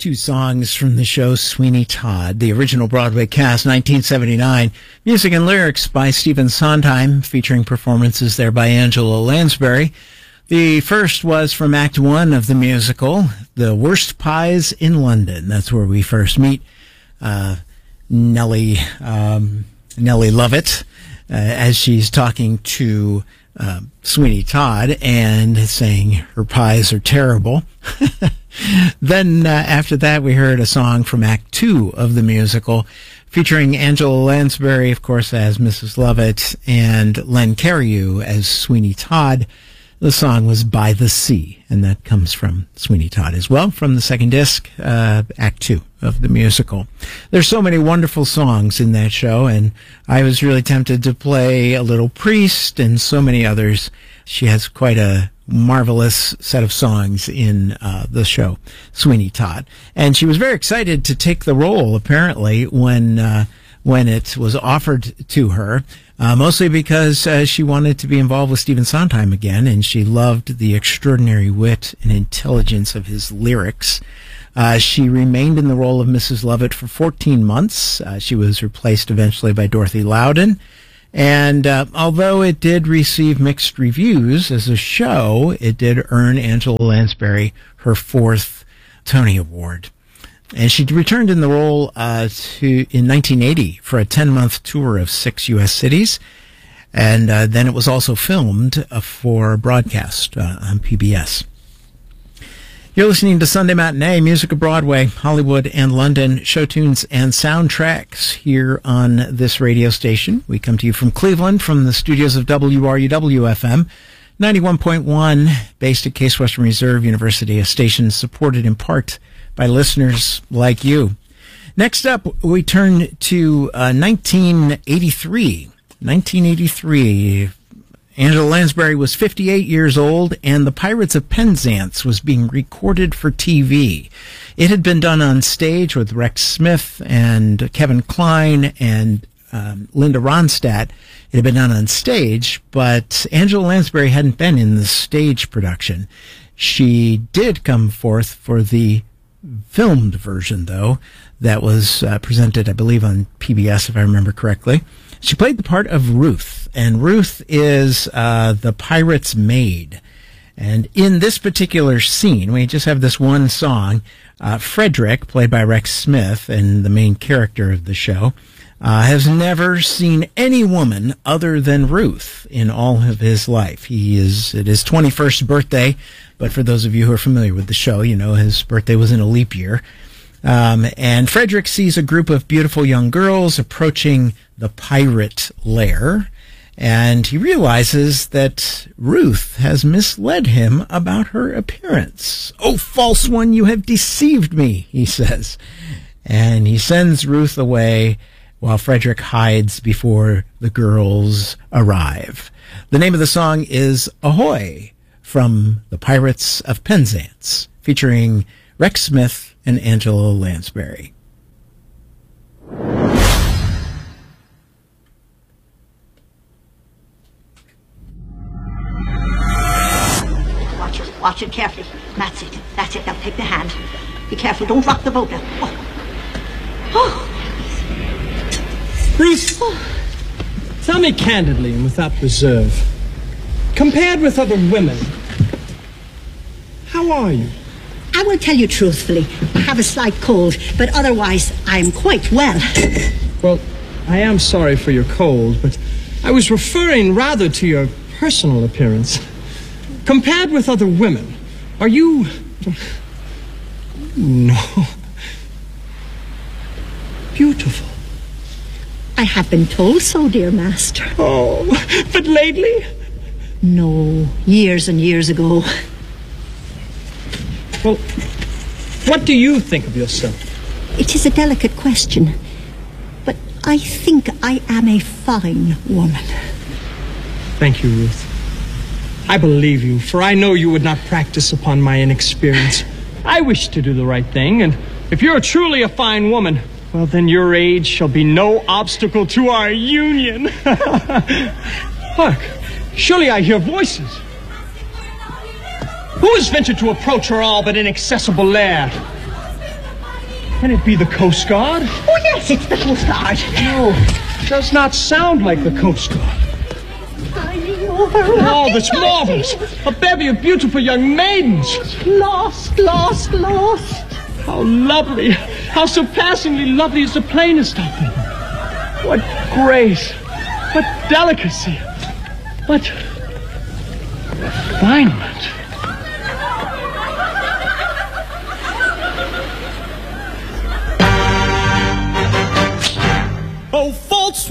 Two songs from the show Sweeney Todd, the original Broadway cast, 1979. Music and lyrics by Stephen Sondheim, featuring performances there by Angela Lansbury. The first was from Act 1 of the musical, The Worst Pies in London. That's where we first meet Nellie Lovett as she's talking to Sweeney Todd and saying her pies are terrible. Then after that, we heard a song from Act 2 of the musical featuring Angela Lansbury, of course, as Mrs. Lovett, and Len Cariou as Sweeney Todd. The song was By the Sea, and that comes from Sweeney Todd as well, from the second disc, Act 2 of the musical. There's so many wonderful songs in that show, and I was really tempted to play A Little Priest and so many others. She has quite a marvelous set of songs in the show, Sweeney Todd. And she was very excited to take the role, apparently, when it was offered to her, mostly because she wanted to be involved with Stephen Sondheim again, and she loved the extraordinary wit and intelligence of his lyrics. She remained in the role of Mrs. Lovett for 14 months. She was replaced eventually by Dorothy Loudon. And although it did receive mixed reviews as a show, it did earn Angela Lansbury her fourth Tony Award. And she returned in the role in 1980 for a 10-month tour of 6 U.S. cities. And then it was also filmed for broadcast on PBS. You're listening to Sunday Matinee, Music of Broadway, Hollywood, and London, show tunes and soundtracks here on this radio station. We come to you from Cleveland, from the studios of WRUW-FM, 91.1, based at Case Western Reserve University, a station supported in part by listeners like you. Next up, we turn to 1983. 1983. Angela Lansbury was 58 years old, and The Pirates of Penzance was being recorded for TV. It had been done on stage with Rex Smith and Kevin Kline and Linda Ronstadt. It had been done on stage, but Angela Lansbury hadn't been in the stage production. She did come forth for the filmed version, though, that was presented, I believe, on PBS, if I remember correctly. She played the part of Ruth, and Ruth is the pirate's maid. And in this particular scene, we just have this one song. Frederick, played by Rex Smith, and the main character of the show, has never seen any woman other than Ruth in all of his life. He is at his 21st birthday, but for those of you who are familiar with the show, you know his birthday was in a leap year. And Frederick sees a group of beautiful young girls approaching the pirate lair, and he realizes that Ruth has misled him about her appearance. "Oh, false one, you have deceived me," he says. And he sends Ruth away while Frederick hides before the girls arrive. The name of the song is Ahoy, from The Pirates of Penzance, featuring Rex Smith and Angela Lansbury. Watch it carefully. That's it. That's it. Now take the hand. Be careful. Don't rock the boat now. Oh. Ruth, tell me candidly and without reserve, compared with other women, how are you? I will tell you truthfully. I have a slight cold, but otherwise I am quite well. Well, I am sorry for your cold, but I was referring rather to your personal appearance. Compared with other women, are you... No. Beautiful. I have been told so, dear master. Oh, but lately? No, years and years ago. Well, what do you think of yourself? It is a delicate question, but I think I am a fine woman. Thank you, Ruth. I believe you, for I know you would not practice upon my inexperience. I wish to do the right thing, and if you're truly a fine woman, well, then your age shall be no obstacle to our union. Hark, surely I hear voices. Who has ventured to approach her all but inaccessible lair? Can it be the Coast Guard? Oh, yes, it's the Coast Guard. No, it does not sound like the Coast Guard. Flying over Oh, rocky that's marvelous! mountains. A bevy of beautiful young maidens! Lost, lost, lost. How lovely! How surpassingly lovely is the plainest of them! What grace! What delicacy! What refinement! Oh, false